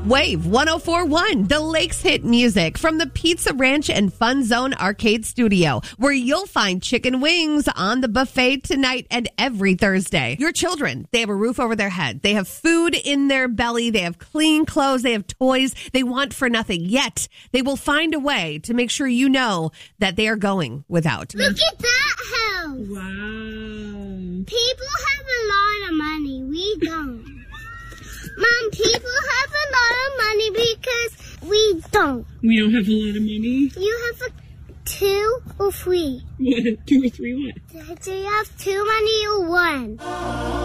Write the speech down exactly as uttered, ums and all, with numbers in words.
Wave one oh four point one, the Lakes hit music from the Pizza Ranch and Fun Zone Arcade Studio, where you'll find chicken wings on the buffet tonight and every Thursday. Your children, they have a roof over their head. They have food in their belly. They have clean clothes. They have toys. They want for nothing. Yet, they will find a way to make sure you know that they are going without. Look at that house. Wow. People have a lot of money. We don't. Mom, people have a lot of money because we don't. We don't have a lot of money? You have a two or three? What? Two or three what? Do you have two money or one?